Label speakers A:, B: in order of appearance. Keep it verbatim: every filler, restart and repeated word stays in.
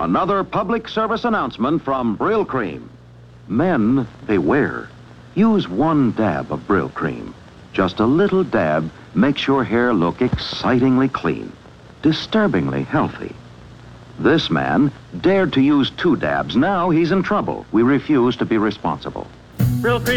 A: Another public service announcement from Brill Cream. Men, beware. Use one dab of Brill Cream. Just a little dab makes your hair look excitingly clean, disturbingly healthy. This man dared to use two dabs. Now he's in trouble. We refuse to be responsible.
B: Brill Cream.